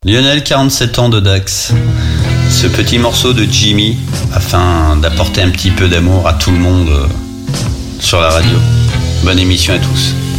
Lionel, 47 ans de Dax. Ce petit morceau de Jimmy, afin d'apporter un petit peu d'amour à tout le monde sur la radio. Bonne émission à tous.